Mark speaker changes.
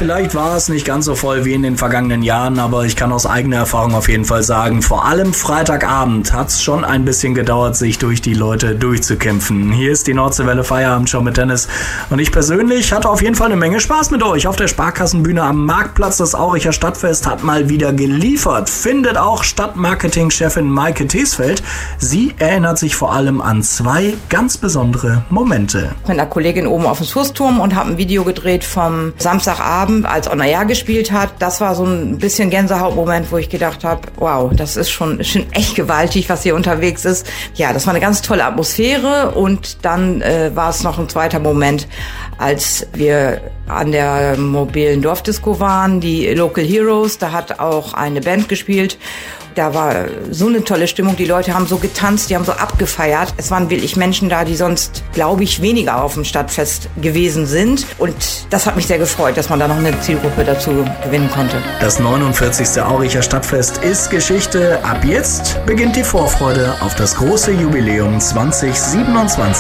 Speaker 1: vielleicht war es nicht ganz so voll wie in den vergangenen Jahren, aber ich kann aus eigener Erfahrung auf jeden Fall sagen, vor allem Freitagabend hat es schon ein bisschen gedauert, sich durch die Leute durchzukämpfen. Hier ist die Nordseewelle Feierabendshow mit Dennis und ich persönlich hatte auf jeden Fall eine Menge Spaß mit euch auf der Sparkassenbühne am Marktplatz. Das Auricher Stadtfest hat mal wieder geliefert, findet auch Stadtmarketing-Chefin Maike Thesfeld. Sie erinnert sich vor allem an zwei ganz besondere Momente.
Speaker 2: Mit einer Kollegin oben auf dem Schussturm und habe ein Video gedreht vom Samstagabend, als On Air gespielt hat. Das war so ein bisschen Gänsehautmoment, wo ich gedacht habe, wow, das ist schon echt gewaltig, was hier unterwegs ist. Ja, das war eine ganz tolle Atmosphäre und dann war es noch ein zweiter Moment, als wir an der mobilen Dorfdisco waren, die Local Heroes, da hat auch eine Band gespielt. Da war so eine tolle Stimmung, die Leute haben so getanzt, die haben so abgefeiert. Es waren wirklich Menschen da, die sonst, glaube ich, weniger auf dem Stadtfest gewesen sind. Und das hat mich sehr gefreut, dass man da noch eine Zielgruppe dazu gewinnen konnte.
Speaker 1: Das 49. Auricher Stadtfest ist Geschichte. Ab jetzt beginnt die Vorfreude auf das große Jubiläum 2027.